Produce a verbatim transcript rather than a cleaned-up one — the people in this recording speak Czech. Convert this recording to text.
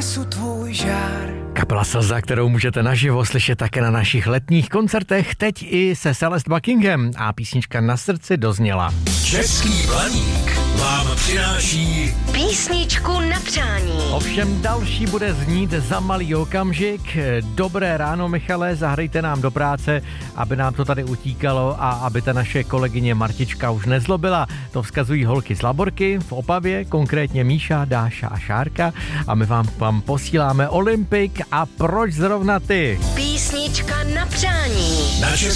unesu tvůj žár. Kapela Slza, kterou můžete naživo slyšet také na našich letních koncertech, teď i se Celeste Buckingham a písnička Na srdci dozněla. Český Blaník vám přináší písničku na přání. Ovšem další bude znít za malý okamžik. Dobré ráno, Michale, zahrajte nám do práce, aby nám to tady utíkalo a aby ta naše kolegyně Martička už nezlobila. To vzkazují holky z Laborky v Opavě, konkrétně Míša, Dáša a Šárka, a my vám, vám posíláme Olympik a proč zrovna ty? Písnička na přání. na